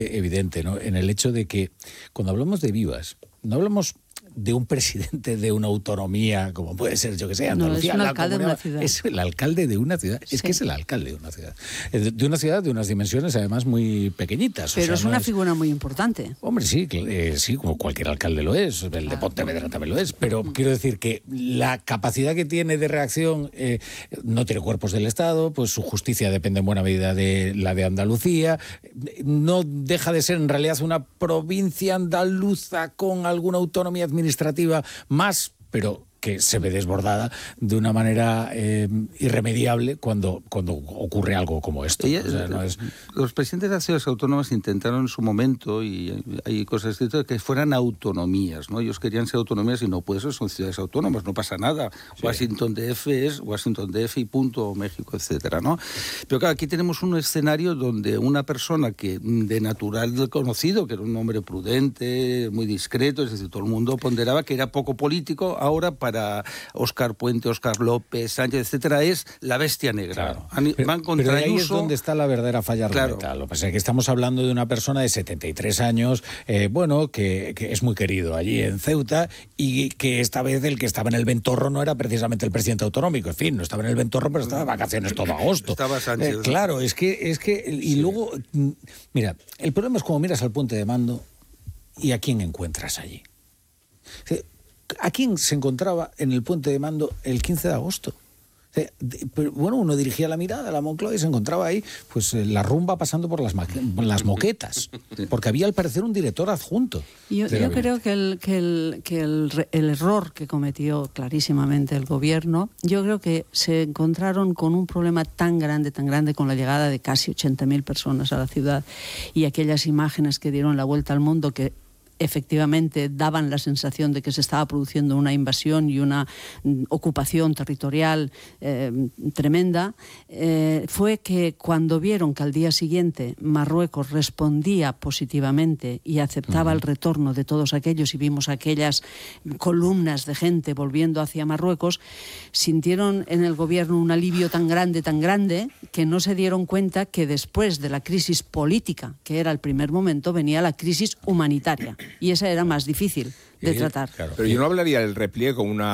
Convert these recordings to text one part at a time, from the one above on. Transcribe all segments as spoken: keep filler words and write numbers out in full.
evidente, ¿no? En el hecho de que cuando hablamos de Vivas, no hablamos de un presidente de una autonomía, como puede ser, yo que sé, Andalucía. No, es un alcalde de una ciudad. Es el alcalde de una ciudad. Sí. Es que es el alcalde de una ciudad. De una ciudad de unas dimensiones, además, muy pequeñitas. Pero o sea, es no una es... figura muy importante. Hombre, sí, eh, sí, como cualquier alcalde lo es. El de Pontevedra también lo es. Pero quiero decir que la capacidad que tiene de reacción eh, no tiene cuerpos del Estado, pues su justicia depende en buena medida de la de Andalucía. No deja de ser, en realidad, una provincia andaluza con alguna autonomía administrativa más, pero que se ve desbordada de una manera eh, irremediable cuando, cuando ocurre algo como esto. Ella, o sea, no es... Los presidentes de las ciudades autónomas intentaron en su momento, y hay cosas escritas, que fueran autonomías, ¿no? Ellos querían ser autonomías y no, pues eso son ciudades autónomas, no pasa nada. Sí. Washington D F es Washington D F y punto, México, etcétera, ¿no? Pero claro, aquí tenemos un escenario donde una persona que de natural conocido, que era un hombre prudente, muy discreto, es decir, todo el mundo ponderaba que era poco político, ahora para para Óscar Puente, Óscar López, Sánchez, etcétera, es la bestia negra. Claro. Han, pero, van contra pero ahí uso... es donde está la verdadera falla claro. argumental. Lo que pasa es que estamos hablando de una persona de setenta y tres años, eh, bueno, que, que es muy querido allí en Ceuta y que esta vez el que estaba en el ventorro no era precisamente el presidente autonómico. En fin, no estaba en el ventorro, pero estaba de vacaciones todo agosto. Estaba Sánchez. Eh, claro, es que, es que... Y sí. luego, mira, el problema es como miras al puente de mando y a quién encuentras allí. ¿A quién se encontraba en el puente de mando el quince de agosto? Pero, bueno, uno dirigía la mirada a la Moncloa y se encontraba ahí pues la rumba pasando por las, las moquetas, porque había al parecer un director adjunto. Yo, yo creo que, el, que, el, que el, el error que cometió clarísimamente el gobierno, yo creo que se encontraron con un problema tan grande, tan grande, con la llegada de casi ochenta mil personas a la ciudad y aquellas imágenes que dieron la vuelta al mundo que efectivamente daban la sensación de que se estaba produciendo una invasión y una mm, ocupación territorial eh, tremenda, eh, fue que cuando vieron que al día siguiente Marruecos respondía positivamente y aceptaba uh-huh. el retorno de todos aquellos y vimos aquellas columnas de gente volviendo hacia Marruecos, sintieron en el gobierno un alivio tan grande, tan grande, que no se dieron cuenta que después de la crisis política, que era el primer momento, venía la crisis humanitaria. Y esa era más difícil de tratar. Claro. Pero yo no hablaría del repliegue como un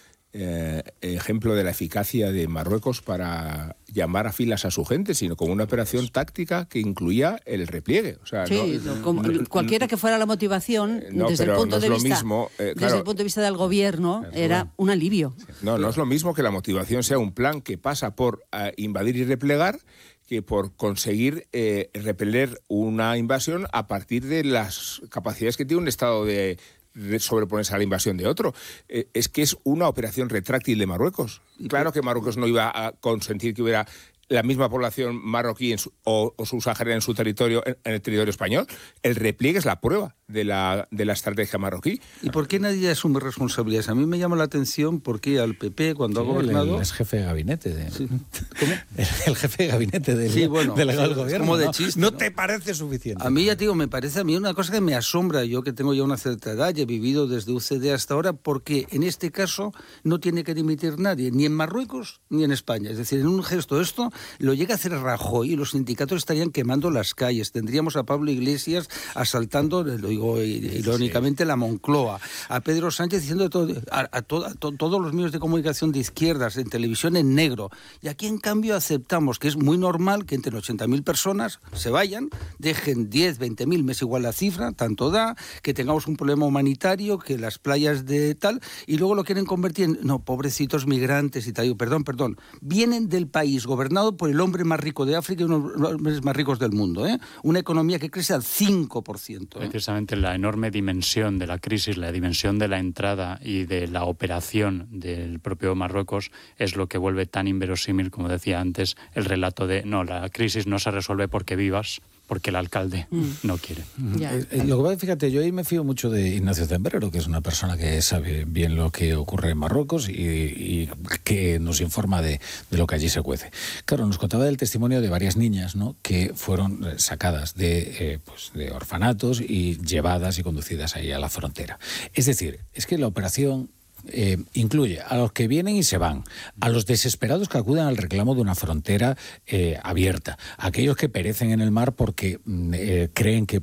eh, ejemplo de la eficacia de Marruecos para llamar a filas a su gente, sino como una operación táctica que incluía el repliegue. O sea, sí, no, como, no, cualquiera que fuera la motivación, no, desde, el punto, no de vista, mismo, eh, claro, desde el punto de vista del gobierno, era un alivio. No, no es lo mismo que la motivación sea un plan que pasa por uh, invadir y replegar, que por conseguir eh, repeler una invasión a partir de las capacidades que tiene un Estado de, de sobreponerse a la invasión de otro. Eh, es que es una operación retráctil de Marruecos. Claro que Marruecos no iba a consentir que hubiera la misma población marroquí en su, o, o subsahariana en su territorio, en, en el territorio español. El repliegue es la prueba de la, de la estrategia marroquí. ¿Y por qué nadie asume responsabilidades? A mí me llama la atención porque al P P, cuando sí, ha gobernado... El, el jefe de gabinete. De... Sí. ¿Cómo? El, el jefe de gabinete del, sí, bueno, del, del sí, gobierno. Como de ¿no? chiste, ¿No ¿no? te parece suficiente? A mí, ya te digo, me parece a mí una cosa que me asombra. Yo que tengo ya una cierta edad y he vivido desde U C D hasta ahora, porque en este caso no tiene que dimitir nadie, ni en Marruecos ni en España. Es decir, en un gesto esto lo llega a hacer Rajoy y los sindicatos estarían quemando las calles. Tendríamos a Pablo Iglesias asaltando, lo digo irónicamente, sí. la Moncloa. A Pedro Sánchez diciendo todo, a, a, to, a to, todos los medios de comunicación de izquierdas, en televisión en negro. Y aquí, en cambio, aceptamos que es muy normal que entre ochenta mil personas se vayan, dejen diez, veinte mil, me es igual la cifra, tanto da, que tengamos un problema humanitario, que las playas de tal, y luego lo quieren convertir en, no, pobrecitos migrantes y tal. Digo, perdón, perdón. Vienen del país gobernado por el hombre más rico de África y uno de los hombres más ricos del mundo, ¿eh? Una economía que crece al cinco por ciento. ¿eh? Precisamente la enorme dimensión de la crisis, la dimensión de la entrada y de la operación del propio Marruecos es lo que vuelve tan inverosímil, como decía antes, el relato de no, la crisis no se resuelve porque vivas, porque el alcalde mm. no quiere. Mm. Eh, eh, lo que pasa, fíjate, yo ahí me fío mucho de Ignacio Zembrero, que es una persona que sabe bien lo que ocurre en Marruecos y, y que nos informa de, de lo que allí se cuece. Claro, nos contaba del testimonio de varias niñas, ¿no?, que fueron sacadas de, eh, pues, de orfanatos y llevadas y conducidas ahí a la frontera. Es decir, es que la operación Eh, incluye a los que vienen y se van, a los desesperados que acuden al reclamo de una frontera eh, abierta, a aquellos que perecen en el mar porque eh, creen que